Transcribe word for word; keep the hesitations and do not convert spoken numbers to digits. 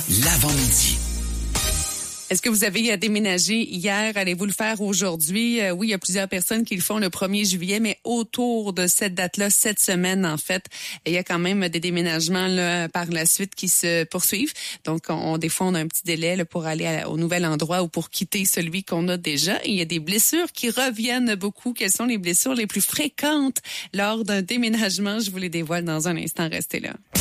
L'avant-midi. Est-ce que vous avez déménagé hier? Allez-vous le faire aujourd'hui? Euh, oui, il y a plusieurs personnes qui le font le premier juillet, mais autour de cette date-là, cette semaine, en fait, il y a quand même des déménagements là, par la suite qui se poursuivent. Donc, on, des fois, on a un petit délai là, pour aller à, au nouvel endroit ou pour quitter celui qu'on a déjà. Et il y a des blessures qui reviennent beaucoup. Quelles sont les blessures les plus fréquentes lors d'un déménagement? Je vous les dévoile dans un instant. Restez là.